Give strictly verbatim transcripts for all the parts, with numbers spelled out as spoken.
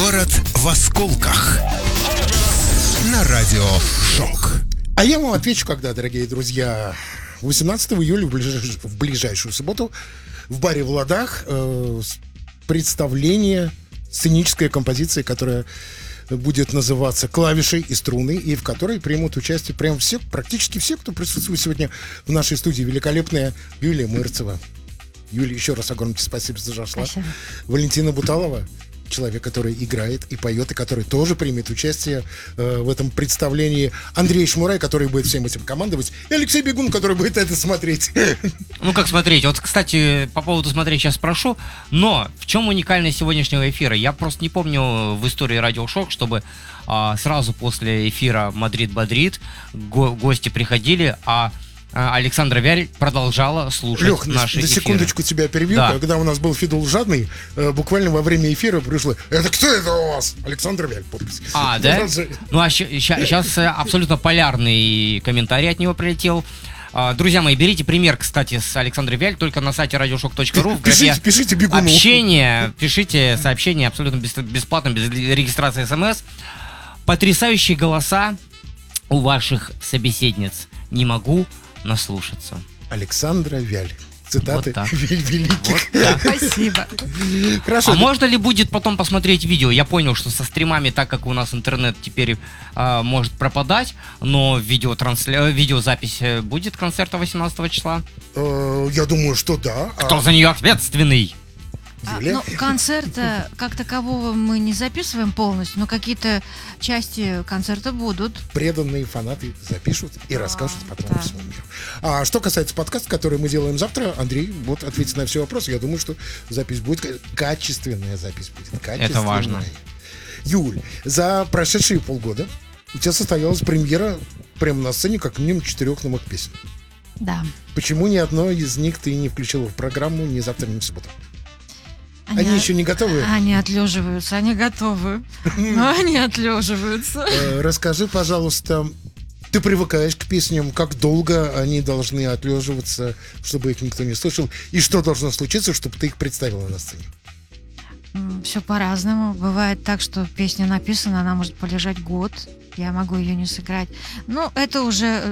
Город в осколках. На радио «Шок». А я вам отвечу, когда, дорогие друзья. восемнадцатого июля в, ближ... в ближайшую субботу в баре в Ладах э, представление, сценическая композиция, которая будет называться «Клавиши и струны», и в которой примут участие прям все, практически все, кто присутствует сегодня в нашей студии. Великолепная Юлия Мырцева. Юлия, еще раз огромное спасибо, что зашла. Спасибо. Валентина Буталова, человек, который играет и поет, и который тоже примет участие э, в этом представлении. Андрей Шмурай, который будет всем этим командовать. И Алексей Бегун, который будет это смотреть. Ну, как смотреть? Вот, кстати, по поводу смотреть сейчас спрошу. Но в чем уникальность сегодняшнего эфира? Я просто не помню в истории Радио Шок, чтобы а, сразу после эфира «Мадрид-Бодрит» го- гости приходили, а Александра Вяль продолжала слушать Лех, наши на эфиры. секундочку тебя перебью. Да. Когда у нас был Фидул Жадный, э, буквально во время эфира пришло: это кто это у вас? Александр Вяль, подпись. А, да? Ну, а сейчас абсолютно полярный комментарий от него прилетел. Друзья мои, берите пример, кстати, с Александрой Вяль, только на сайте радиошок точка ру в графе Пишите, пишите Бегуну. общение, пишите сообщение абсолютно бесплатно, без регистрации смс. Потрясающие голоса у ваших собеседниц. Не могу наслушаться. Александра Вяль. Цитаты Вот великих. Вот так. Спасибо. Хорошо. А можно ли будет потом посмотреть видео? Я понял, что со стримами, так как у нас интернет теперь а, может пропадать, но видеотрансля... видеозапись будет концерта восемнадцатого числа. Э, я думаю, что да. Кто А, за нее ответственный? А, Юля? ну, концерта как такового мы не записываем полностью, но какие-то части концерта будут. Преданные фанаты запишут и расскажут потом да. всему миру. А что касается подкаста, который мы делаем завтра, Андрей вот ответит на все вопросы. Я думаю, что запись будет качественная, запись будет качественная. Это важно. Юль, за прошедшие полгода у тебя состоялась премьера прямо на сцене как минимум четырех новых песен. Да. Почему ни одной из них ты не включила в программу ни завтра, ни в субботу? Они, от- еще не готовы? Они отлеживаются, они готовы, но они отлеживаются. Э, Расскажи, пожалуйста, ты привыкаешь к песням, как долго они должны отлеживаться, чтобы их никто не слышал, и что должно случиться, чтобы ты их представила на сцене? Все по-разному. Бывает так, что песня написана, она может полежать год, я могу ее не сыграть. Но это уже...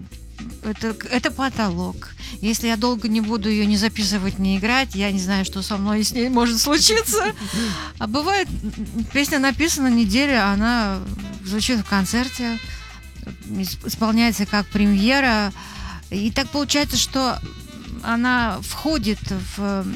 Это, это потолок. Если я долго не буду ее не записывать, не играть, я не знаю, что со мной и с ней может случиться. А бывает, песня написана неделю, она звучит в концерте, исполняется как премьера. И так получается, что она входит в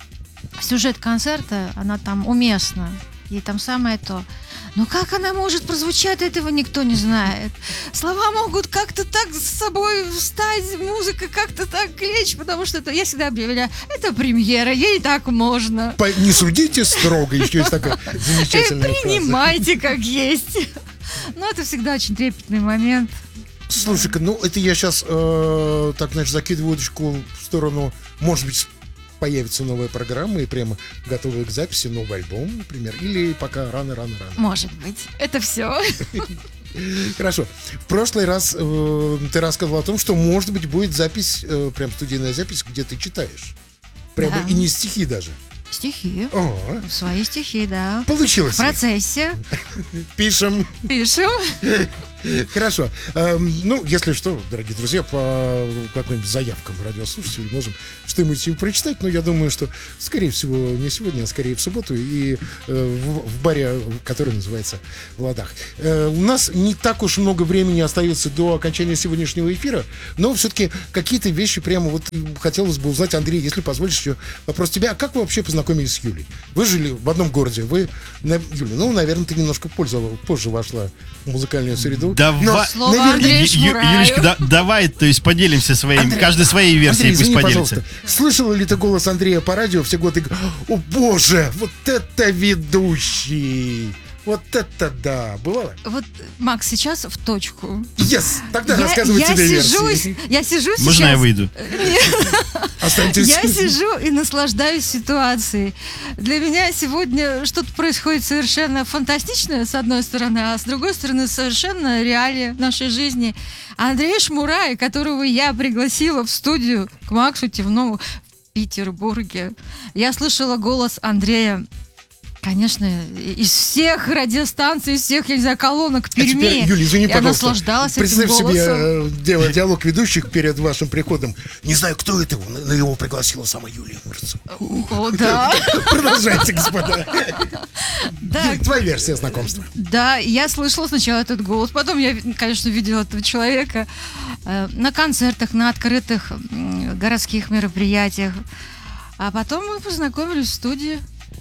сюжет концерта, она там уместна. Ей там самое то. Но как она может прозвучать, этого никто не знает. Слова могут как-то так с собой встать, музыка как-то так лечь, потому что это, я всегда объявляю, это премьера, ей так можно. По- Не судите строго, еще есть такая замечательная И фраза. принимайте как есть. Но это всегда очень трепетный момент. Слушай-ка, ну это я сейчас э, так, значит, закидываю удочку в сторону, может быть, появится новая программа и прямо готовая к записи новый альбом, например, или пока рано-рано-рано. Может быть. Это все. Хорошо. В прошлый раз э, ты рассказывал о том, что, может быть, будет запись, э, прям студийная запись, где ты читаешь. Прямо Да. и не стихи даже. Стихи. О, Свои стихи, да. получилось. В процессе. Пишем. Пишем. Хорошо. Эм, ну, если что, дорогие друзья, по каким-нибудь заявкам радиослушателей можем что-нибудь им прочитать, но я думаю, что, скорее всего, не сегодня, а скорее в субботу и э, в, в баре, который называется «В Ладах». Э, у нас не так уж много времени остается до окончания сегодняшнего эфира, но все-таки какие-то вещи прямо вот хотелось бы узнать, Андрей, если позволишь, еще вопрос тебя. А как вы вообще познакомились с Юлей? Вы жили в одном городе, вы, на, Юля, ну, наверное, ты немножко позже, позже вошла в музыкальную среду. Давай, Слово наверное, Андрею Ю- Шмураю. Юлечка, да- давай, то есть поделимся своим, Андрей, каждый своей версией Андрей, пусть извини, поделится. пожалуйста. Слышала ли ты голос Андрея по радио все годы? О боже, вот это ведущий! Вот это да! Бывало? Вот, Макс, сейчас в точку. Yes! Тогда Я, рассказывай я тебе сижусь, версии. я сижу сейчас. Можно я выйду? Останьтесь. Я сижу и наслаждаюсь ситуацией. Для меня сегодня что-то происходит совершенно фантастичное, с одной стороны, а с другой стороны, совершенно реалия нашей жизни. Андрей Шмурай, которого я пригласила в студию к Максу Тевнову в Петербурге. Я слышала голос Андрея Конечно, из всех радиостанций, из всех, я не знаю, колонок А теперь, Перми. Юля, извини, я пожалуйста. наслаждалась Представь этим себе голосом. э, дело- диалог ведущих перед вашим приходом. Не знаю, кто это, но но его пригласила сама Юлия Морцева. О, да. Продолжайте, господа. Да, Юль, твоя версия знакомства. да, я слышала сначала этот голос, потом я, конечно, видела этого человека э, на концертах, на открытых м, городских мероприятиях. А потом мы познакомились в студии.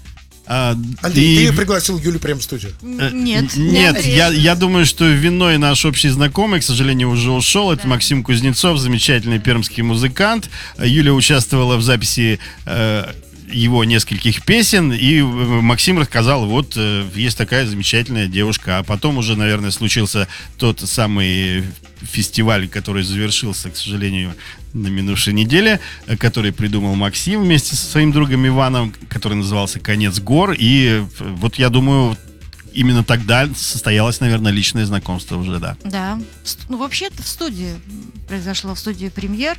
А, Андрей, и- ты пригласил Юлю прямо в студию. Э, Нет, н- не Нет, Андрей. я, я думаю, что виной наш общий знакомый, к сожалению, уже ушел. Это Максим Кузнецов, замечательный пермский музыкант. Юля участвовала в записи э, его нескольких песен, и э, Максим рассказал, вот э, есть такая замечательная девушка. А потом уже, наверное, случился тот самый фестиваль, который завершился, к сожалению, на минувшей неделе, э, который придумал Максим вместе со своим другом Иваном, который назывался «Конец гор». И э, вот я думаю, именно тогда состоялось, наверное, личное знакомство уже, да. Да. Ст- Ну, вообще-то в студии произошло, в студии премьер.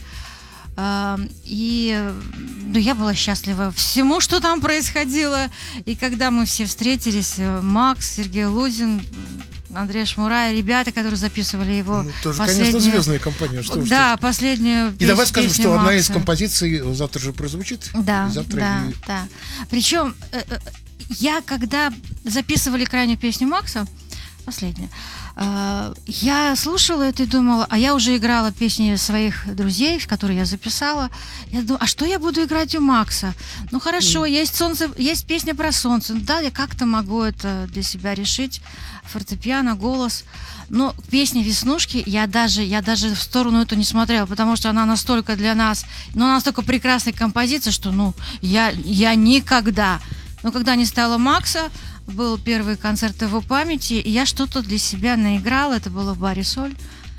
А, И э, ну, я была счастлива всему, что там происходило. И когда мы все встретились, э, Макс, Сергей Лузин, Андрей Шмура, ребята, которые записывали его Ну, тоже, последнюю- конечно, звездная компания. Что уж Да, последнюю тут. И давай пес- скажем, песню что одна из Макса. композиций завтра же прозвучит. Да, И завтра да, и- да. Причем э, э, я, когда записывали крайнюю песню Макса, последнюю, э, я слушала это и думала, а я уже играла песни своих друзей, которые я записала. Я думаю, а что я буду играть у Макса? Ну хорошо, есть солнце, есть песня про солнце. Ну, да, я как-то могу это для себя решить. Фортепиано, голос. Но песня «Веснушки» я даже, я даже в сторону эту не смотрела, потому что она настолько для нас, ну, она настолько прекрасная композиция, что, ну, я, я никогда. Но когда не стало Макса, был первый концерт его памяти, и я что-то для себя наиграла, это было в баре «Соль».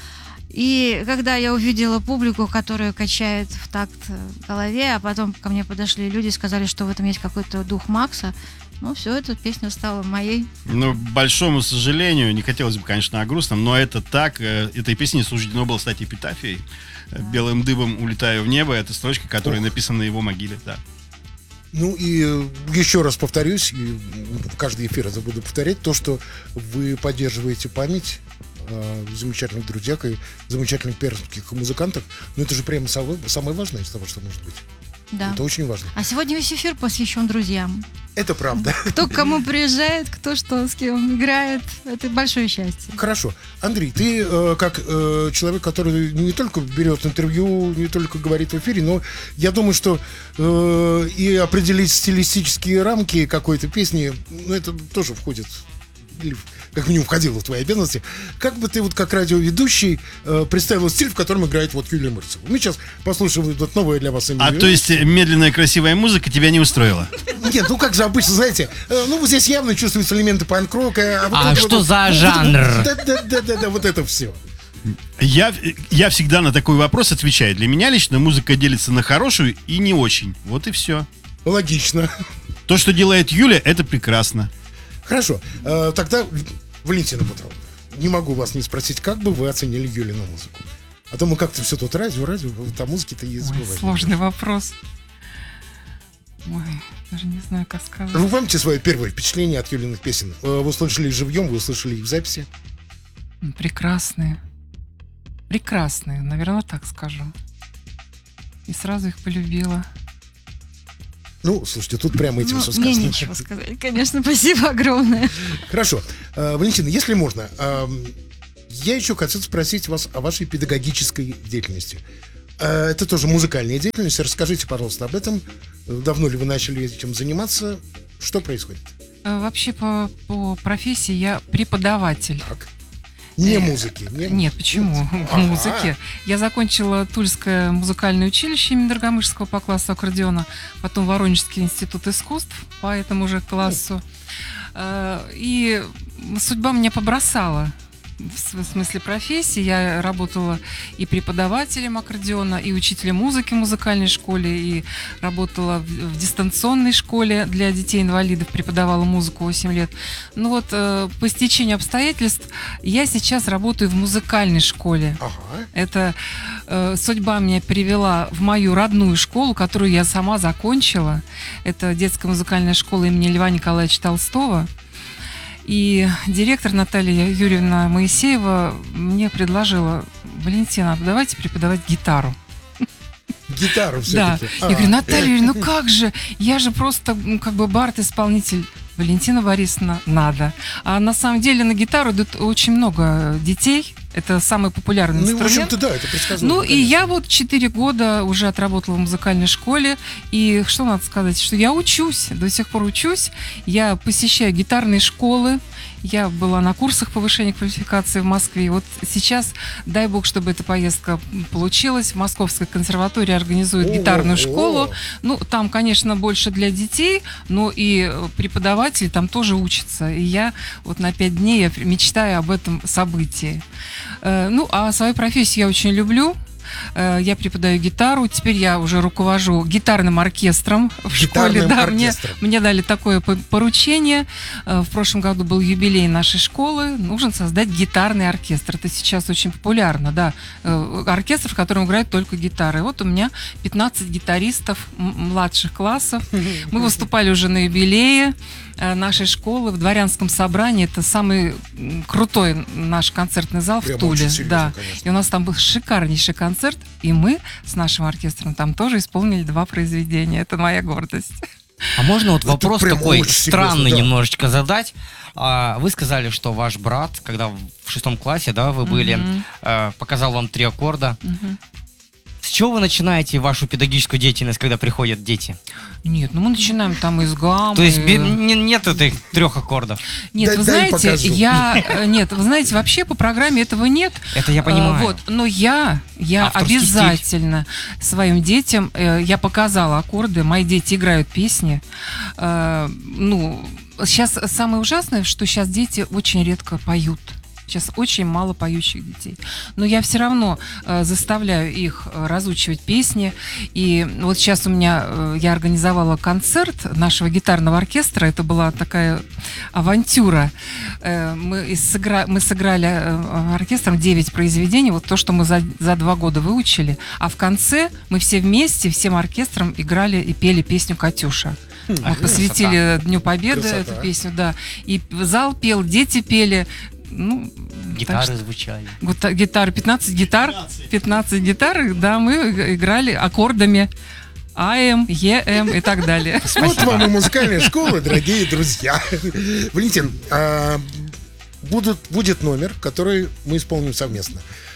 И когда я увидела публику, которая качает в такт в голове, а потом ко мне подошли люди и сказали, что в этом есть какой-то дух Макса, ну, все, эта песня стала моей. Ну, к большому сожалению, не хотелось бы, конечно, о грустном, но это так. э, Этой песне суждено было стать эпитафией. Э, «Белым дыбом улетаю в небо» — это строчка, которая Ох. написана на его могиле, да. Ну и э, еще раз повторюсь, и в каждый эфир это буду повторять, то, что вы поддерживаете память о замечательных друзьях и замечательных пермских музыкантов, ну это же прямо самое, самое важное из того, что может быть. Да. Это очень важно. А сегодня весь эфир посвящен друзьям. Это правда. Кто к кому приезжает, кто что с кем играет. Это большое счастье. Хорошо. Андрей, ты э, как э, человек, который не только берет интервью, не только говорит в эфире, но я думаю, что э, и определить стилистические рамки какой-то песни, ну, это тоже входит, или как минимум входило в твои обязанности. Как бы ты вот как радиоведущий э, представил стиль, в котором играет вот Юлия Морцева? Мы сейчас послушаем вот новое для вас имя. А то есть э, медленная красивая музыка тебя не устроила? Нет, ну как же обычно, знаете, э, ну вот здесь явно чувствуются элементы панк-рока. вот А это что вот- за вот- жанр? Да-да-да, вот это все. Я, я всегда на такой вопрос отвечаю. Для меня лично музыка делится на хорошую и не очень. Вот и все. Логично. То, что делает Юля, это прекрасно. Хорошо, э, тогда, Валентина Петровна, не могу вас не спросить, как бы вы оценили Юлину музыку? А то мы как-то все тут радио, радио, вот о музыке-то и Ой, забываем. сложный вопрос. Ой, даже не знаю, как сказать. Вы помните свое первое впечатление от Юлиных песен? Э, Вы услышали их живьем, вы услышали их в записи? Прекрасные. Прекрасные, наверное, так скажу. И сразу их полюбила. Ну, слушайте, тут прямо этим Ну, все мне сказано. нечего сказать. Конечно, спасибо огромное. Хорошо. Э, Валентина, если можно, эм, я еще хотел спросить вас о вашей педагогической деятельности. Э, Это тоже музыкальная деятельность. Расскажите, пожалуйста, об этом. Давно ли вы начали этим заниматься? Что происходит? Э, Вообще по, по профессии я преподаватель. Так. Не Э, музыки. Не... Нет, почему? Ага. Музыки. Я закончила Тульское музыкальное училище имени Доргомышского по классу аккордеона, потом Воронежский институт искусств по этому же классу. Э, И судьба меня побросала. в смысле профессии. Я работала и преподавателем аккордеона, и учителем музыки в музыкальной школе, и работала в, в дистанционной школе для детей-инвалидов, преподавала музыку восемь лет. Ну вот э, по стечению обстоятельств я сейчас работаю в музыкальной школе. Ага. Это э, судьба меня привела в мою родную школу, которую я сама закончила. Это детская музыкальная школа имени Льва Николаевича Толстого. И директор Наталья Юрьевна Моисеева мне предложила: Валентина, давайте преподавать гитару. Гитару Да. все-таки. Я говорю: Наталья Юрьевна, ну как же? Я же просто ну, как бы бард-исполнитель. Валентина Борисовна, надо. А на самом деле на гитару идут очень много детей. Это самый популярный Ну, и, в инструмент. общем-то, да, это предсказуемо. Ну, и конечно. я вот четыре года уже отработала в музыкальной школе. И что надо сказать, что я учусь, до сих пор учусь. Я посещаю гитарные школы. Я была на курсах повышения квалификации в Москве. И вот сейчас, дай бог, чтобы эта поездка получилась. В Московской консерватории организуют О, гитарную о, школу. о. Ну, там, конечно, больше для детей, но и преподаватели там тоже учатся. И я вот на пять дней я мечтаю об этом событии. Э, Ну, а свою профессию я очень люблю. Э, Я преподаю гитару. Теперь я уже руковожу гитарным оркестром в школе. Гитарным Да, мне, оркестром. мне дали такое по- поручение. Э, В прошлом году был юбилей нашей школы. Нужно создать гитарный оркестр. Это сейчас очень популярно, да. Э, Оркестр, в котором играют только гитары. Вот у меня пятнадцать гитаристов м- младших классов. Мы выступали уже на юбилее э, нашей школы в дворянском собрании. Это самый м, крутой наш концертный зал Прям в Туле. очень серьезно, Да. конечно. И у нас там был шикарнейший концерт, и мы с нашим оркестром там тоже исполнили два произведения. Это моя гордость. А можно вот Это вопрос прям такой очень серьезно, странный да. немножечко задать? А, Вы сказали, что ваш брат, когда в шестом классе, да, вы были, Мгм. э, показал вам три аккорда. Мгм. С чего вы начинаете вашу педагогическую деятельность, когда приходят дети? Нет, ну мы начинаем там из гаммы. То есть бе- не- нет этих трех аккордов. Нет, Дай- вы дай знаете, покажу. я... э, Нет, вы знаете, вообще по программе этого нет. Это я понимаю. А, Вот, но я, я Авторский обязательно своим детям, э, я показала аккорды, мои дети играют песни. Э, ну, сейчас самое ужасное, что сейчас дети очень редко поют. Сейчас очень мало поющих детей. Но я все равно э, заставляю их э, разучивать песни. И вот сейчас у меня, э, я организовала концерт нашего гитарного оркестра. Это была такая авантюра. Э, мы, и сыгра- мы сыграли э, оркестром девять произведений, вот то, что мы за, за два года выучили. А в конце мы все вместе, всем оркестром играли и пели песню «Катюша». Вот посвятили Дню Победы Красота. эту песню, да. И зал пел, дети пели. Ну, Гитары так что- звучали. вот та- гитар, пятнадцать гитар, пятнадцать гитар, да, мы иг- играли аккордами АМ, ЕМ и так далее. Вот вам и музыкальная школа, дорогие друзья. Валентин, а, будут, будет номер, который мы исполним совместно.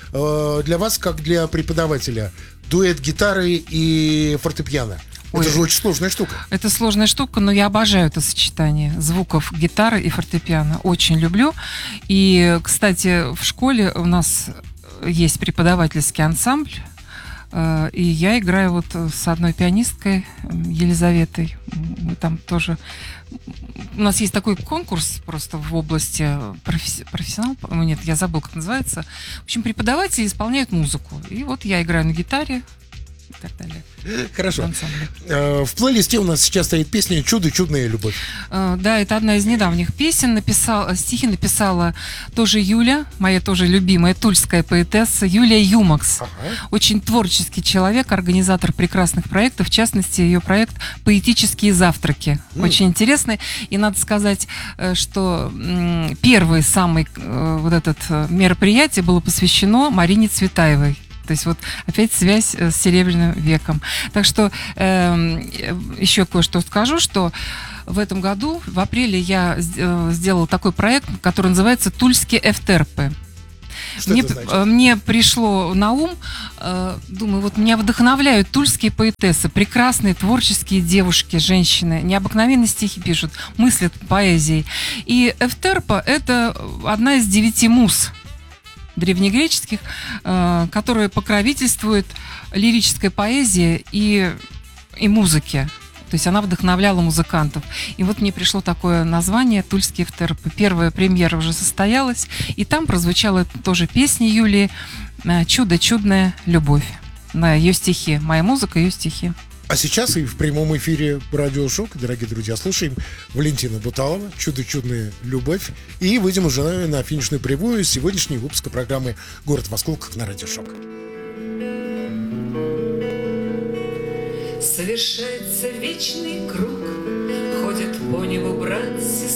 А, Для вас, как для преподавателя, дуэт гитары и фортепиано. Ой. Это же очень сложная штука. Это сложная штука, но я обожаю это сочетание звуков гитары и фортепиано. Очень люблю. И, кстати, в школе у нас есть преподавательский ансамбль. э, И я играю вот с одной пианисткой, м, Елизаветой. Мы там тоже... У нас есть такой конкурс просто в области професси- профессионал. по- Нет, я забыл, как называется. В общем, преподаватели исполняют музыку. И вот я играю на гитаре и так далее. В Хорошо. ансамбле. А, В плейлисте у нас сейчас стоит песня «Чудо, чудная любовь». Э, Да, это одна из недавних песен. Написал, стихи написала тоже Юля, моя тоже любимая тульская поэтесса Юлия Юмакс. Ага. Очень творческий человек, организатор прекрасных проектов. В частности, ее проект «Поэтические завтраки». Очень интересный. И надо сказать, э, что м, первый самый э, вот этот э, мероприятие было посвящено Марине Цветаевой. То есть вот опять связь э, с Серебряным веком. Так что эм, э, еще кое-что скажу, что в этом году, в апреле, я с- э, сделала такой проект, который называется «Тульские эфтерпы». Что Мне, это значит? э, мне пришло на ум, э, думаю, вот меня вдохновляют тульские поэтессы, прекрасные творческие девушки, женщины, необыкновенные стихи пишут, мыслят поэзией. И эфтерпа – это одна из девяти муз древнегреческих, э, которые покровительствуют лирической поэзии и, и музыке. То есть она вдохновляла музыкантов. И вот мне пришло такое название «Тульский эфтерп». Первая премьера уже состоялась, и там прозвучала тоже песня Юлии «Чудо, чудная любовь». На ее стихи. Моя музыка, ее стихи. А сейчас и в прямом эфире Радио Шок, дорогие друзья, слушаем Валентина Буталова «Чудо-чудная любовь». И выйдем уже на, на финишную прямую сегодняшней выпуска программы «Город в осколках» на Радио Шок. Совершается вечный круг, ходят по небу братья